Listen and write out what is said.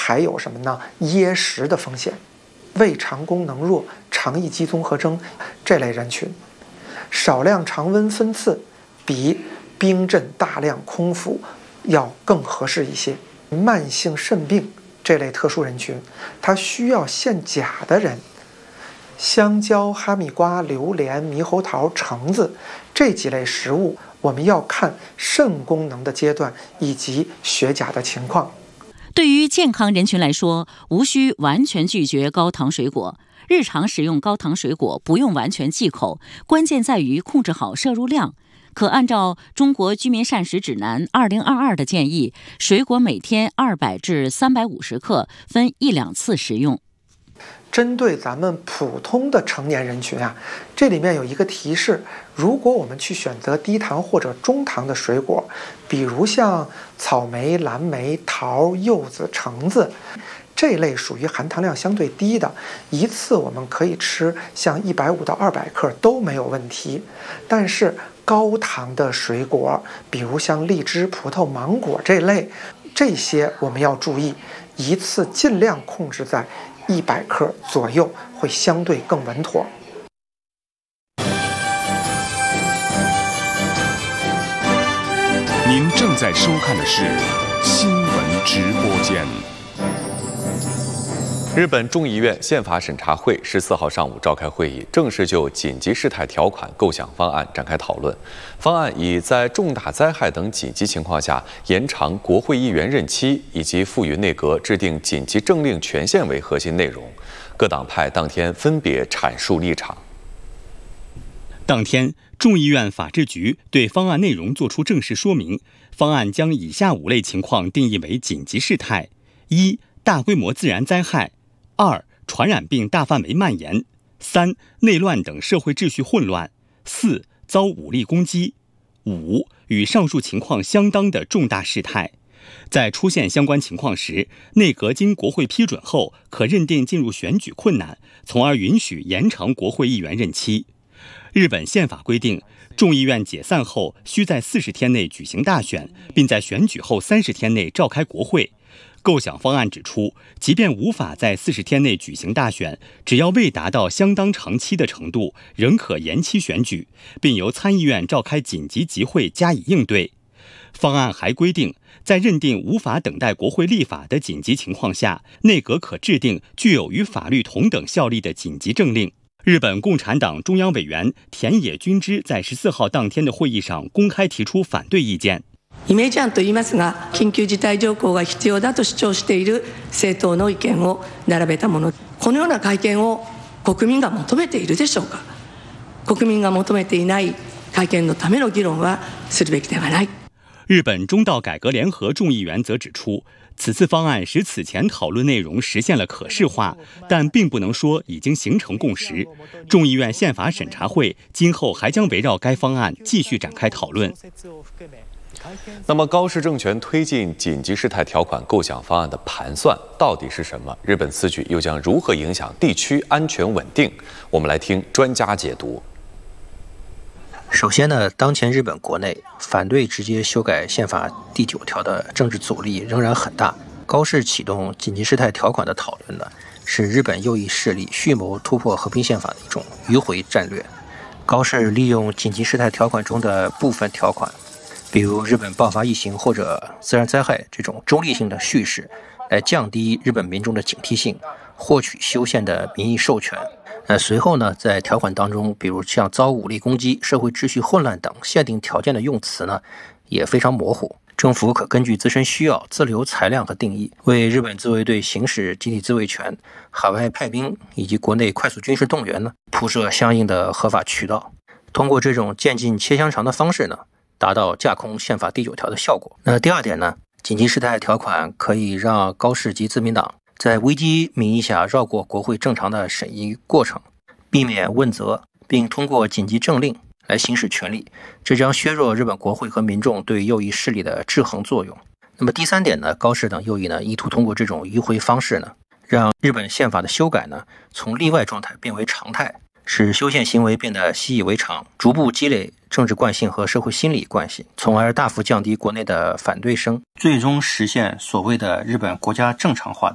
还有什么呢？噎食的风险，胃肠功能弱、肠易激综合征这类人群，少量常温分次比冰镇大量空腹要更合适一些。慢性肾病这类特殊人群，他需要限钾的人，香蕉、哈密瓜、榴莲、猕猴桃、橙子这几类食物，我们要看肾功能的阶段以及血钾的情况。 对于健康人群来说，无需完全拒绝高糖水果。日常食用高糖水果不用完全忌口，关键在于控制好摄入量。可按照中国居民膳食指南2022的建议，水果每天200至350克，分1-2次食用。 针对咱们普通的成年人群啊，这里面有一个提示：如果我们去选择低糖或者中糖的水果，比如像草莓、蓝莓、桃、柚子、橙子这类属于含糖量相对低的，一次我们可以吃像150到200克都没有问题。但是高糖的水果，比如像荔枝、葡萄、芒果这类，这些我们要注意，一次尽量控制在100克左右，会相对更稳妥。 您正在收看的是新闻直播间。 日本众议院宪法审查会14号上午召开会议，正式就紧急事态条款构想方案展开讨论。方案以在重大灾害等紧急情况下延长国会议员任期，以及赋予内阁制定紧急政令权限为核心内容。各党派当天分别阐述立场。 当天，众议院法制局对方案内容作出正式说明。方案将以下5类情况定义为紧急事态：1、大规模自然灾害；2、传染病大范围蔓延；3、内乱等社会秩序混乱；4、遭武力攻击； 5、与上述情况相当的重大事态。在出现相关情况时，内阁经国会批准后，可认定进入选举困难，从而允许延长国会议员任期。日本宪法规定，众议院解散后需在40天内举行大选，并在选举后30天内召开国会。构想方案指出，即便无法在40天内举行大选，只要未达到相当长期的程度，仍可延期选举，并由参议院召开紧急集会加以应对。方案还规定，在认定无法等待国会立法的紧急情况下，内阁可制定具有与法律同等效力的緊急政令。日本共产党中央委員田野君之在14号当天的会議上公開提出反對意見。 イメージ案といいますが、緊急事態条項が必要だと主張している政党の意見を並べたもの。このような会見を国民が求めているでしょうか。国民が求めていない会見のための議論はするべきではない。 日本中道改革联合众议员则指出，此次方案使此前讨论内容实现了可视化，但并不能说已经形成共识。众议院宪法审查会今后还将围绕该方案继续展开讨论。 那么高市政权推进紧急事态条款构想方案的盘算到底是什么？日本此举又将如何影响地区安全稳定？我们来听专家解读。 首先呢，当前日本国内反对直接修改宪法第9条的政治阻力仍然很大。高市启动紧急事态条款的讨论呢，是日本右翼势力蓄谋突破和平宪法的一种迂回战略。高市利用紧急事态条款中的部分条款，比如日本爆发疫情或者自然灾害这种中立性的叙事，来降低日本民众的警惕性，获取修宪的民意授权。随后呢，在条款当中，比如像遭武力攻击、社会秩序混乱等限定条件的用词呢，也非常模糊。政府可根据自身需要自留裁量和定义，为日本自卫队行使集体自卫权、海外派兵以及国内快速军事动员呢，铺设相应的合法渠道。通过这种渐进切香肠的方式呢，达到架空宪法第9条的效果。那第二点呢，紧急事态条款可以让高市及自民党在危机名义下绕过国会正常的审议过程，避免问责，并通过紧急政令来行使权力，这将削弱日本国会和民众对右翼势力的制衡作用。那么第三点呢，高市等右翼呢，意图通过这种迂回方式呢，让日本宪法的修改呢，从例外状态变为常态，使修宪行为变得习以为常，逐步积累政治惯性和社会心理惯性，从而大幅降低国内的反对声，最终实现所谓的日本国家正常化的